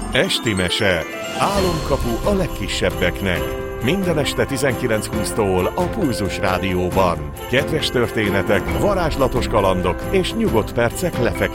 Esti mese. Álomkapu a legkisebbeknek. Minden este 19:20-tól a Pulzus Rádióban. Kedves történetek, varázslatos kalandok és nyugodt percek lefekvő